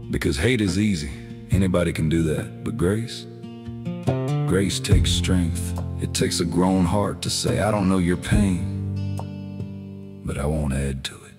Because hate is easy, anybody can do that. But grace? Grace takes strength. It takes a grown heart to say, I don't know your pain, but I won't add to it.